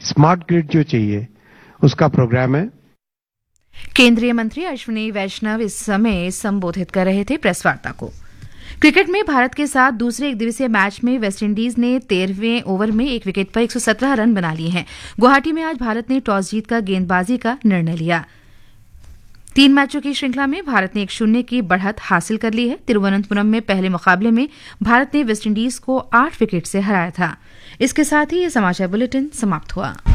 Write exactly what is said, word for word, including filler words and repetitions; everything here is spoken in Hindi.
स्मार्ट ग्रिड जो चाहिए उसका प्रोग्राम है। केंद्रीय मंत्री अश्विनी वैष्णव इस समय संबोधित कर रहे थे प्रेस वार्ता को। क्रिकेट में भारत के साथ दूसरे एक दिवसीय मैच में वेस्टइंडीज ने तेरहवें ओवर में एक विकेट पर एक सौ सत्रह रन बना लिए हैं। गुवाहाटी में आज भारत ने टॉस जीतकर गेंदबाजी का निर्णय लिया। तीन मैचों की श्रृंखला में भारत ने एक शून्य की बढ़त हासिल कर ली है। तिरुवनंतपुरम में पहले मुकाबले में भारत ने वेस्टइंडीज को आठ विकेट से हराया था। इसके साथ ही ये समाचार बुलेटिन समाप्त हुआ।